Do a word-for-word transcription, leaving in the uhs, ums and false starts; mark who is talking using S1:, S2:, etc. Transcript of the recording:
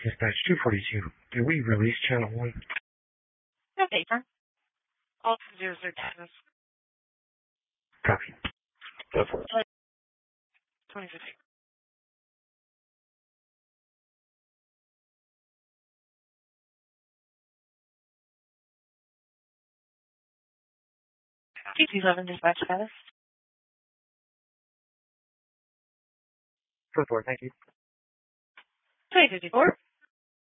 S1: Dispatch two forty-two. Did we release channel one?
S2: Okay, sir. All zero zero Texas.
S1: Copy. Go for it.
S2: twenty fifteen. T two eleven dispatch status.
S1: Go for it, thank you.
S2: twenty fifty-four.